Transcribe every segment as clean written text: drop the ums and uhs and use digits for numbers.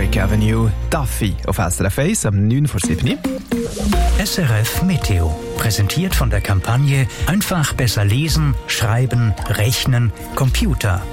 Warwick Avenue, Duffy auf SRF 1 am 9:07. SRF Meteo. Präsentiert von der Kampagne Einfach besser lesen, schreiben, rechnen, Computer.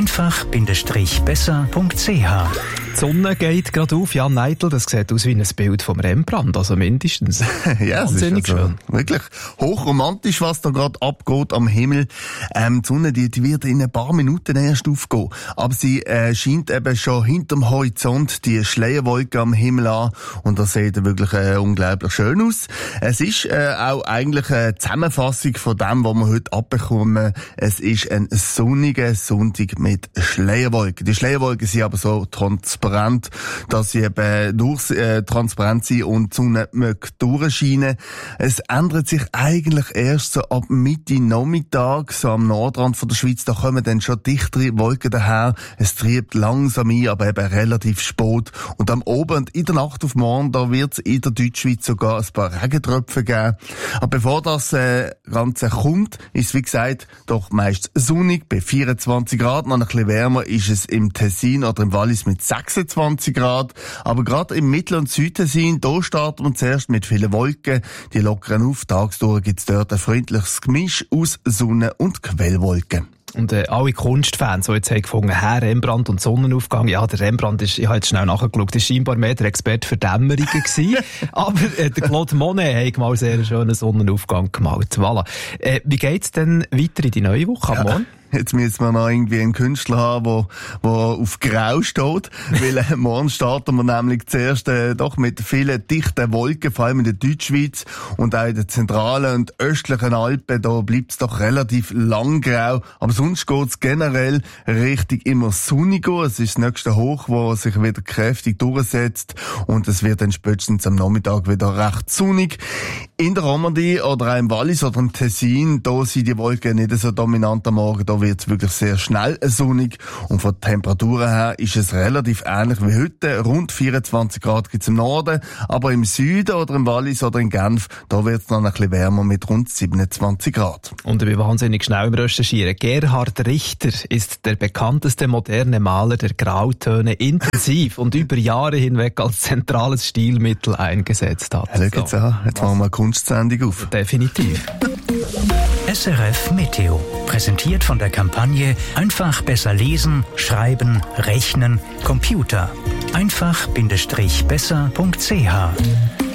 Einfach-besser.ch. Die Sonne geht gerade auf. Jan Neidl, das sieht aus wie ein Bild vom Rembrandt, also mindestens. Ja, es ist also schön. Wirklich hochromantisch, was da gerade abgeht am Himmel. Die Sonne, die wird in ein paar Minuten erst aufgehen. Aber sie scheint eben schon hinterm Horizont die Schleierwolke am Himmel an. Und das sieht wirklich unglaublich schön aus. Es ist auch eigentlich eine Zusammenfassung von dem, was wir heute abbekommen. Es ist ein sonniger Sonntag mit Schleierwolken. Die Schleierwolken sind aber so transparent, dass sie eben transparent sind und die Sonne durchscheinen. Es ändert sich eigentlich erst so ab Mitte Nachmittag, so am Nordrand von der Schweiz, da kommen dann schon dichtere Wolken daher. Es triebt langsam ein, aber eben relativ spät. Und am Abend, in der Nacht auf morgen, da wird es in der Deutschschweiz sogar ein paar Regentröpfe geben. Aber bevor das Ganze kommt, ist wie gesagt doch meist sonnig bei 24 Grad. Noch ein bisschen wärmer ist es im Tessin oder im Wallis mit 26 Grad. Aber gerade im Mittel- und Südtessin, da starten wir zuerst mit vielen Wolken. Die lockern auf. Tagsdurch gibt es dort ein freundliches Gemisch aus Sonne- und Quellwolken. Und alle Kunstfans, die jetzt haben gefunden, Rembrandt und Sonnenaufgang, ja, der Rembrandt ist, ich habe jetzt schnell nachgeschaut, ist scheinbar mehr der Experte für Dämmerungen gewesen. Aber der Claude Monet hat mal sehr einen schönen Sonnenaufgang gemalt. Voilà. Wie geht's denn weiter in die neue Woche am Morgen? Jetzt müssen wir noch irgendwie einen Künstler haben, der auf Grau steht. Weil morgen starten wir nämlich zuerst doch mit vielen dichten Wolken, vor allem in der Deutschschweiz und auch in den zentralen und östlichen Alpen. Da bleibt es doch relativ lang grau. Aber sonst geht es generell richtig immer sonnig. Es ist das nächste Hoch, das sich wieder kräftig durchsetzt. Und es wird dann spätestens am Nachmittag wieder recht sonnig. In der Romandie oder auch im Wallis oder im Tessin, da sind die Wolken nicht so dominant am Morgen. Da wird es wirklich sehr schnell sonnig. Und von den Temperaturen her ist es relativ ähnlich wie heute. Rund 24 Grad gibt es im Norden. Aber im Süden oder im Wallis oder in Genf, da wird es noch ein bisschen wärmer mit rund 27 Grad. Und ich bin wahnsinnig schnell im Recherchieren. Gerhard Richter ist der bekannteste moderne Maler, der Grautöne intensiv und über Jahre hinweg als zentrales Stilmittel eingesetzt hat. Schau jetzt an, jetzt machen wir eine Kunstsendung auf. Definitiv. SRF Meteo. Präsentiert von der Kampagne Einfach besser lesen, schreiben, rechnen, Computer. Einfach-besser.ch.